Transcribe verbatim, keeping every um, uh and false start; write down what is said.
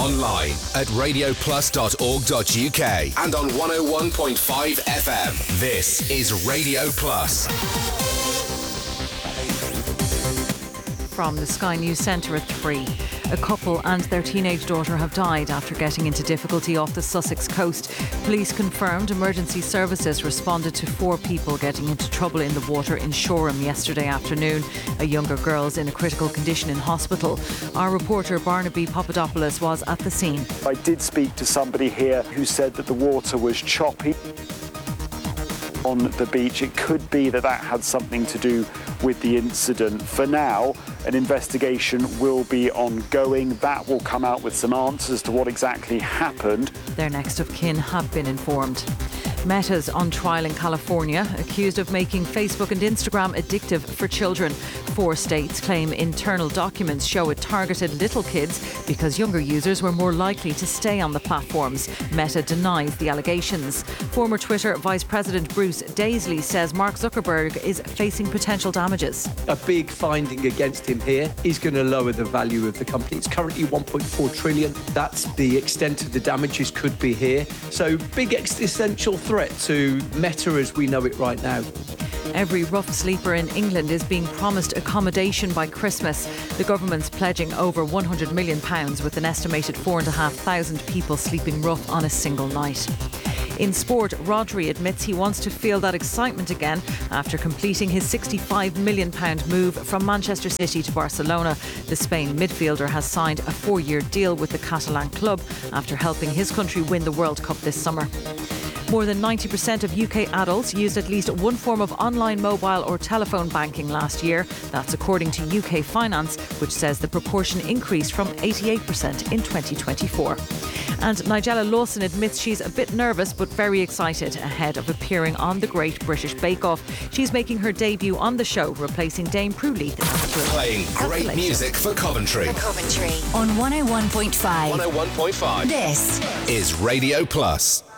online at radio plus dot org dot u k and on one oh one point five F M. This is Radio Plus. From the Sky News Centre at three. A couple and their teenage daughter have died after getting into difficulty off the Sussex coast. Police confirmed emergency services responded to four people getting into trouble in the water in Shoreham yesterday afternoon. A younger girl's in a critical condition in hospital. Our reporter Barnaby Papadopoulos was at the scene. I did speak to somebody here who said that the water was choppy on the beach. It could be that that had something to do with the incident. For now, an investigation will be ongoing. That will come out with some answers to what exactly happened. Their next of kin have been informed. Meta's on trial in California, accused of making Facebook and Instagram addictive for children. Four states claim internal documents show it targeted little kids because younger users were more likely to stay on the platforms. Meta denies the allegations. Former Twitter Vice President Bruce Daisley says Mark Zuckerberg is facing potential damages. A big finding against him here is going to lower the value of the company. It's currently one point four trillion. That's the extent of the damages could be here. So big existential threat to Meta as we know it right now. Every rough sleeper in England is being promised accommodation by Christmas. The government's pledging over one hundred million pounds with an estimated four thousand five hundred people sleeping rough on a single night. In sport, Rodri admits he wants to feel that excitement again after completing his sixty-five million pounds move from Manchester City to Barcelona. The Spain midfielder has signed a four-year deal with the Catalan club after helping his country win the World Cup this summer. More than ninety percent of U K adults used at least one form of online mobile or telephone banking last year. That's according to U K Finance, which says the proportion increased from eighty-eight percent in twenty twenty-four. And Nigella Lawson admits she's a bit nervous but very excited ahead of appearing on The Great British Bake Off. She's making her debut on the show, replacing Dame Prue Leith. Playing great music for Coventry. For Coventry on one oh one point five. one oh one point five. This is Radio Plus.